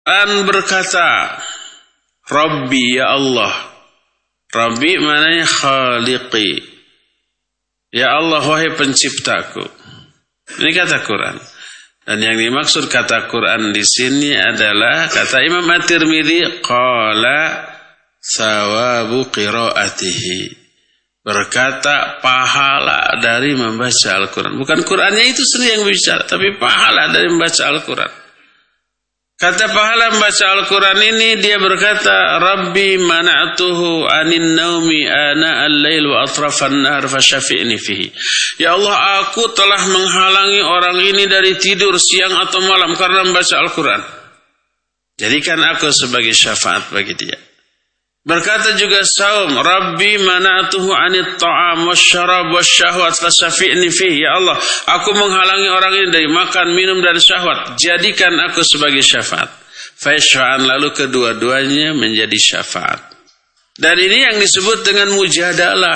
Al-Quran berkata, Rabbi ya Allah. Rabbi maknanya khaliqi. Ya Allah wahai penciptaku. Ini kata Quran. Dan yang dimaksud kata Quran di sini adalah kata Imam At-Tirmidzi qala sawabu qiraatihi. Berkata pahala dari membaca Al-Quran. Bukan Qurannya itu sendiri yang bicara, tapi pahala dari membaca Al-Quran. Kata pahala membaca Al-Quran ini dia berkata, Rabbi mana'tuhu anin naumi ana al-lail wa atrafan nahar fasyafi'ni fihi. Ya Allah, aku telah menghalangi orang ini dari tidur siang atau malam karena membaca Al-Quran. Jadikan aku sebagai syafaat bagi dia. Berkata juga saum, Rabbi mana'tuhu anit ta'am wasyarab wasyahwat fasyafi'ni fihi. Ya Allah, aku menghalangi orang ini dari makan, minum dan syahwat. Jadikan aku sebagai syafaat. Fasyfa'an, lalu kedua-duanya menjadi syafaat. Dan ini yang disebut dengan mujadalah.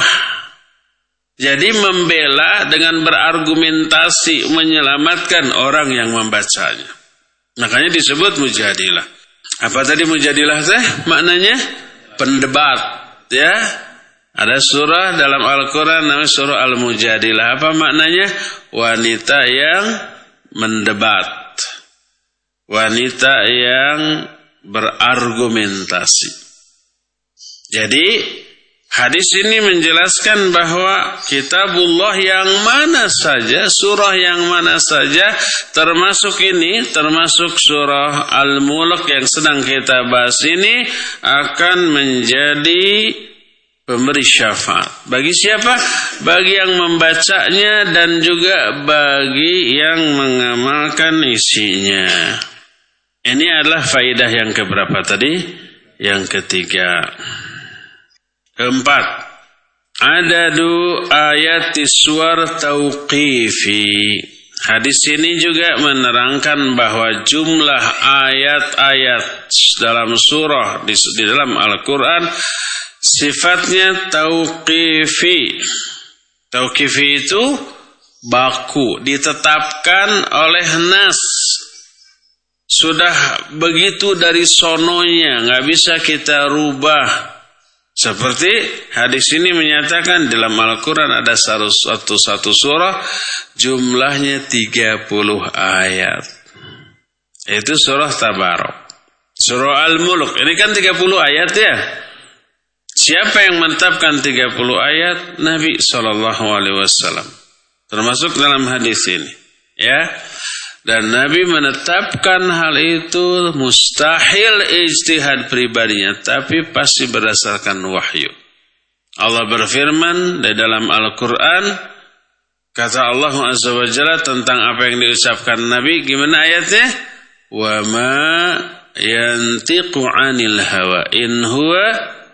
Jadi membela dengan berargumentasi menyelamatkan orang yang membacanya. Makanya disebut mujadilah. Apa tadi mujadilah teh? Maknanya pendebat, ya. Ada surah dalam Al-Quran namanya surah Al-Mujadilah. Apa maknanya? Wanita yang mendebat, wanita yang berargumentasi. Jadi hadis ini menjelaskan bahwa kitabullah yang mana saja, surah yang mana saja, termasuk ini, termasuk surah Al-Mulk yang sedang kita bahas ini, akan menjadi pemberi syafaat. Bagi siapa? Bagi yang membacanya dan juga bagi yang mengamalkan isinya. Ini adalah faidah yang keberapa tadi? Yang ketiga. Keempat, adadu ayat suwar tauqifi. Hadis ini juga menerangkan bahwa jumlah ayat-ayat dalam surah di dalam Al-Quran sifatnya tauqifi. Tauqifi itu baku, ditetapkan oleh nas. Sudah begitu dari sononya, nggak bisa kita rubah. Seperti hadis ini menyatakan dalam Al-Quran ada satu surah jumlahnya 30 ayat. Itu surah Tabarok. Surah Al-Mulk. Ini kan 30 ayat ya. Siapa yang menetapkan 30 ayat? Nabi SAW. Termasuk dalam hadis ini. Ya. Dan Nabi menetapkan hal itu mustahil ijtihad pribadinya, tapi pasti berdasarkan wahyu. Allah berfirman di dalam Al-Quran, kata Allah Azza wa Jalla tentang apa yang diucapkan Nabi, gimana ayatnya? Wa ma yantiqu 'anil hawa in huwa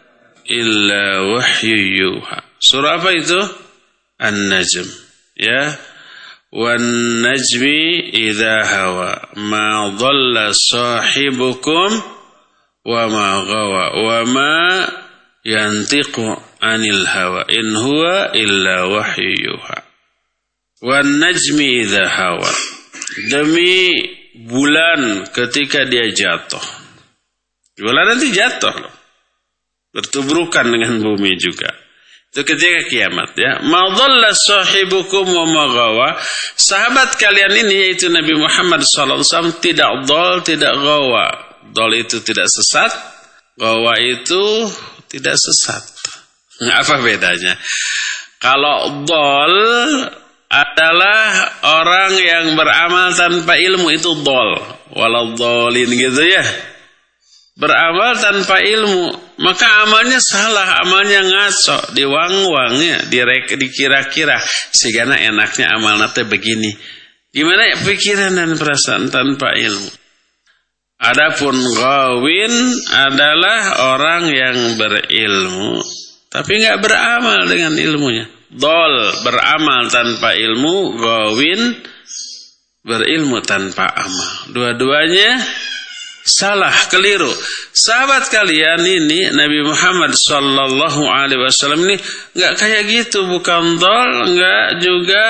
illa wahyu yuha. Surah apa itu? An-Najm. Ya. Wan najmi idza hawa ma dhalla sahibukum wa ma ghawa wa ma yantiqu 'anil hawa in huwa illa wahyu yuha. Wan najmi idza hawa, demi bulan ketika dia jatuh. Bulan nanti jatuh loh, bertubrukan dengan bumi juga. Itu ketika kiamat ya. Ma dhalla sahibukum wa ma ghawa. Sahabat kalian ini yaitu Nabi Muhammad SAW tidak dhal, tidak ghawa. Dhal itu tidak sesat, ghawa itu tidak sesat. Apa bedanya? Kalau dhal adalah orang yang beramal tanpa ilmu, itu dhal. Walau dhalin gitu ya. Beramal tanpa ilmu, maka amalnya salah, amalnya ngaco, diwang-wangnya, dikira-kira, sehingga enaknya amal nate begini. Gimana ya pikiran dan perasaan tanpa ilmu. Adapun ghawin adalah orang yang berilmu, tapi nggak beramal dengan ilmunya. Dhal beramal tanpa ilmu, ghawin berilmu tanpa amal. Dua-duanya salah, keliru. Sahabat kalian ini Nabi Muhammad sallallahu alaihi wasallam ini enggak kayak gitu, bukan dhal, enggak juga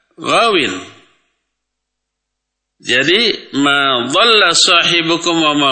ghawin. Jadi ma dhalla sahibukum wa ma